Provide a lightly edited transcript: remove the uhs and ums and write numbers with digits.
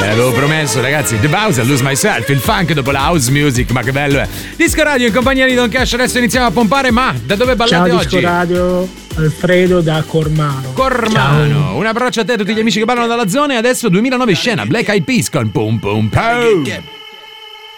Avevo promesso, ragazzi, The Bowser, Lose Myself, il funk dopo la house music, ma che bello è. Disco Radio in compagnia di Don Cash, adesso iniziamo a pompare, ma da dove ballate oggi? Ciao Disco Radio, Alfredo da Cormano. Ciao. Un abbraccio a te e a tutti gli amici che ballano dalla zona e adesso 2009 scena, Black Eyed Peas con Pum Pum Pow.